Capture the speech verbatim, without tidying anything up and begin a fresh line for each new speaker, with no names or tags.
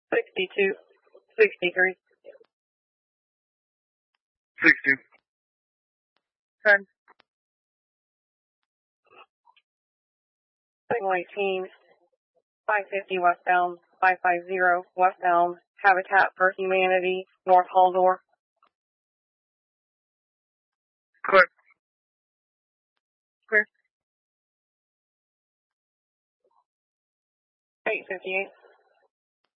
sixty-two, sixty-three.
sixty.
ten. Signal eighteen, five fifty westbound, five fifty westbound, Habitat for Humanity, North Haldor.
Clear.
Clear. eight fifty-eight.